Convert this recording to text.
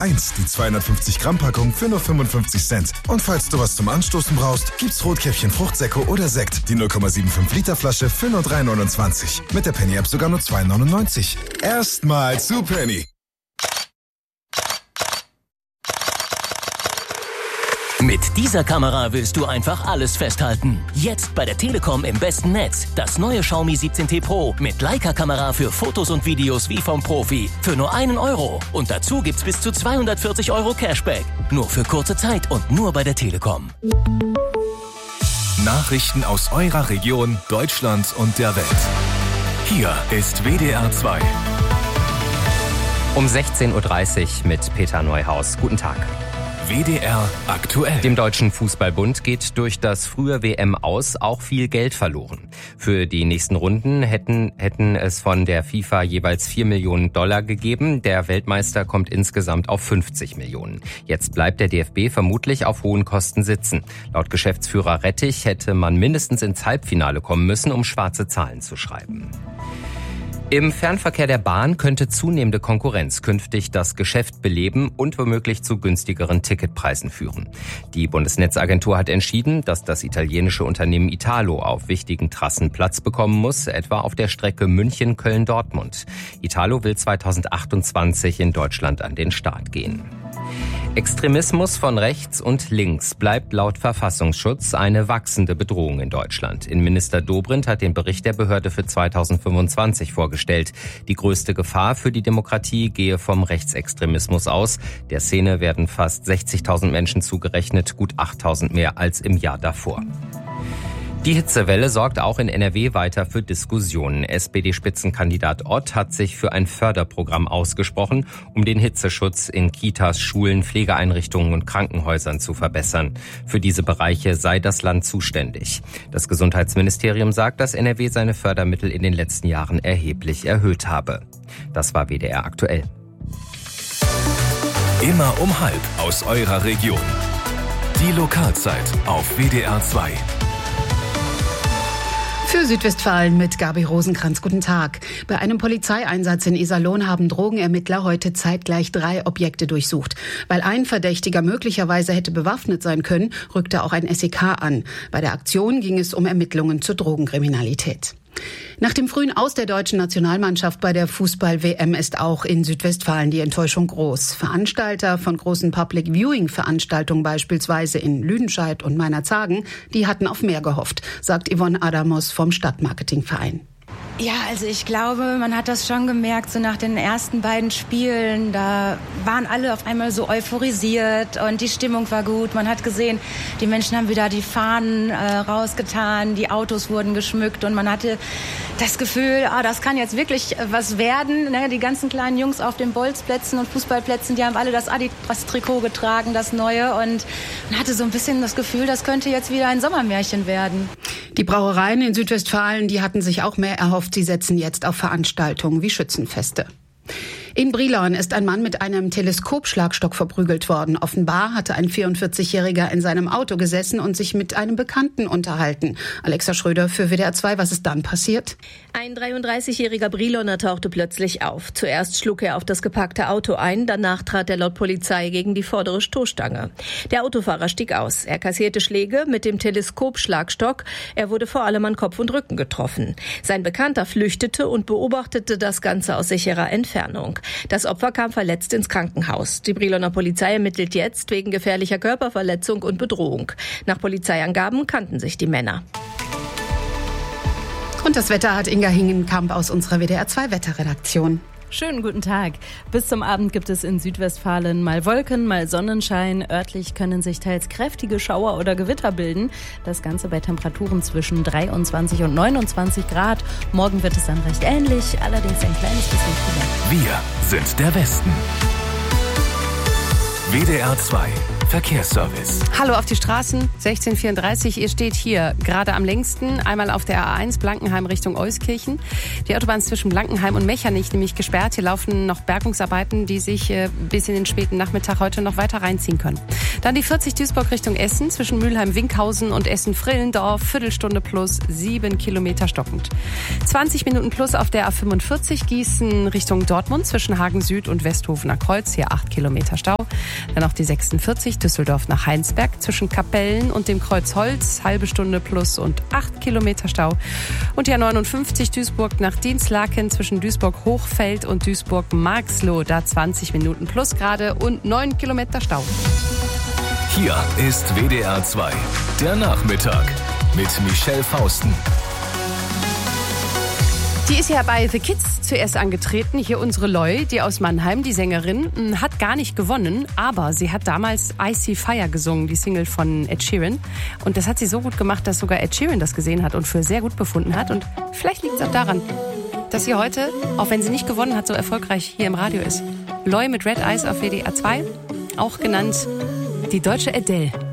1, die 250-Gramm-Packung für nur 55 Cent. Und falls du was zum Anstoßen brauchst, gibt's Rotkäppchen Fruchtsäcke oder Sekt, die 0,75 Liter Flasche für nur 3,29. Mit der Penny-App sogar nur 2,99. Erstmal zu Penny. Mit dieser Kamera willst du einfach alles festhalten. Jetzt bei der Telekom im besten Netz. Das neue Xiaomi 17T Pro mit Leica-Kamera für Fotos und Videos wie vom Profi. Für nur €1. Und dazu gibt's bis zu 240 € Cashback. Nur für kurze Zeit und nur bei der Telekom. Nachrichten aus eurer Region, Deutschland und der Welt. Hier ist WDR 2. Um 16:30 Uhr mit Peter Neuhaus. Guten Tag. WDR aktuell. Dem Deutschen Fußballbund geht durch das frühe WM-Aus auch viel Geld verloren. Für die nächsten Runden hätten es von der FIFA jeweils $4 Millionen gegeben. Der Weltmeister kommt insgesamt auf 50 Millionen. Jetzt bleibt der DFB vermutlich auf hohen Kosten sitzen. Laut Geschäftsführer Rettich hätte man mindestens ins Halbfinale kommen müssen, um schwarze Zahlen zu schreiben. Im Fernverkehr der Bahn könnte zunehmende Konkurrenz künftig das Geschäft beleben und womöglich zu günstigeren Ticketpreisen führen. Die Bundesnetzagentur hat entschieden, dass das italienische Unternehmen Italo auf wichtigen Trassen Platz bekommen muss, etwa auf der Strecke München-Köln-Dortmund. Italo will 2028 in Deutschland an den Start gehen. Extremismus von rechts und links bleibt laut Verfassungsschutz eine wachsende Bedrohung in Deutschland. Innenminister Dobrindt hat den Bericht der Behörde für 2025 vorgestellt. Die größte Gefahr für die Demokratie gehe vom Rechtsextremismus aus. Der Szene werden fast 60.000 Menschen zugerechnet, gut 8.000 mehr als im Jahr davor. Die Hitzewelle sorgt auch in NRW weiter für Diskussionen. SPD-Spitzenkandidat Ott hat sich für ein Förderprogramm ausgesprochen, um den Hitzeschutz in Kitas, Schulen, Pflegeeinrichtungen und Krankenhäusern zu verbessern. Für diese Bereiche sei das Land zuständig. Das Gesundheitsministerium sagt, dass NRW seine Fördermittel in den letzten Jahren erheblich erhöht habe. Das war WDR aktuell. Immer um 12:30 aus eurer Region. Die Lokalzeit auf WDR 2. Für Südwestfalen mit Gabi Rosenkranz. Guten Tag. Bei einem Polizeieinsatz in Iserlohn haben Drogenermittler heute zeitgleich 3 Objekte durchsucht. Weil ein Verdächtiger möglicherweise hätte bewaffnet sein können, rückte auch ein SEK an. Bei der Aktion ging es um Ermittlungen zur Drogenkriminalität. Nach dem frühen Aus der deutschen Nationalmannschaft bei der Fußball-WM ist auch in Südwestfalen die Enttäuschung groß. Veranstalter von großen Public-Viewing-Veranstaltungen beispielsweise in Lüdenscheid und Meinerzhagen, die hatten auf mehr gehofft, sagt Yvonne Adamos vom Stadtmarketingverein. Ja, also ich glaube, man hat das schon gemerkt, so nach den ersten beiden Spielen, da waren alle auf einmal so euphorisiert und die Stimmung war gut. Man hat gesehen, die Menschen haben wieder die Fahnen rausgetan, die Autos wurden geschmückt und man hatte das Gefühl, das kann jetzt wirklich was werden. Ne? Die ganzen kleinen Jungs auf den Bolzplätzen und Fußballplätzen, die haben alle das Adidas-Trikot getragen, das neue, und man hatte so ein bisschen das Gefühl, das könnte jetzt wieder ein Sommermärchen werden. Die Brauereien in Südwestfalen, die hatten sich auch mehr erhofft. Sie setzen jetzt auf Veranstaltungen wie Schützenfeste. In Brilon ist ein Mann mit einem Teleskopschlagstock verprügelt worden. Offenbar hatte ein 44-Jähriger in seinem Auto gesessen und sich mit einem Bekannten unterhalten. Alexa Schröder für WDR 2, was ist dann passiert? Ein 33-jähriger Briloner tauchte plötzlich auf. Zuerst schlug er auf das geparkte Auto ein, danach trat er laut Polizei gegen die vordere Stoßstange. Der Autofahrer stieg aus. Er kassierte Schläge mit dem Teleskopschlagstock. Er wurde vor allem an Kopf und Rücken getroffen. Sein Bekannter flüchtete und beobachtete das Ganze aus sicherer Entfernung. Das Opfer kam verletzt ins Krankenhaus. Die Briloner Polizei ermittelt jetzt wegen gefährlicher Körperverletzung und Bedrohung. Nach Polizeiangaben kannten sich die Männer. Und das Wetter hat Inga Hingenkamp aus unserer WDR 2 Wetterredaktion. Schönen guten Tag. Bis zum Abend gibt es in Südwestfalen mal Wolken, mal Sonnenschein. Örtlich können sich teils kräftige Schauer oder Gewitter bilden. Das Ganze bei Temperaturen zwischen 23 und 29 Grad. Morgen wird es dann recht ähnlich, allerdings ein kleines bisschen kühler. Wir sind der Westen. WDR 2 Verkehrsservice. Hallo auf die Straßen, 16:34. Ihr steht hier gerade am längsten, einmal auf der A1 Blankenheim Richtung Euskirchen. Die Autobahn zwischen Blankenheim und Mechernich nämlich gesperrt. Hier laufen noch Bergungsarbeiten, die sich bis in den späten Nachmittag heute noch weiter reinziehen können. Dann die 40 Duisburg Richtung Essen zwischen Mülheim-Winkhausen und Essen-Frillendorf. Viertelstunde plus 7 Kilometer stockend. 20 Minuten plus auf der A45 Gießen Richtung Dortmund zwischen Hagen Süd und Westhofener Kreuz. Hier 8 Kilometer Stau. Dann auch die 46 Düsseldorf nach Heinsberg zwischen Kapellen und dem Kreuz Holz. Halbe Stunde plus und 8 Kilometer Stau. Und die A59 Duisburg nach Dienstlaken zwischen Duisburg-Hochfeld und Duisburg-Marxloh. Da 20 Minuten plus gerade und 9 Kilometer Stau. Hier ist WDR 2, der Nachmittag mit Michelle Fausten. Die ist ja bei The Kids zuerst angetreten. Hier unsere Loi, die aus Mannheim, die Sängerin, hat gar nicht gewonnen. Aber sie hat damals Icy Fire gesungen, die Single von Ed Sheeran. Und das hat sie so gut gemacht, dass sogar Ed Sheeran das gesehen hat und für sehr gut befunden hat. Und vielleicht liegt es auch daran, dass sie heute, auch wenn sie nicht gewonnen hat, so erfolgreich hier im Radio ist. Loi mit Red Eyes auf WDR 2, auch genannt die deutsche Adele.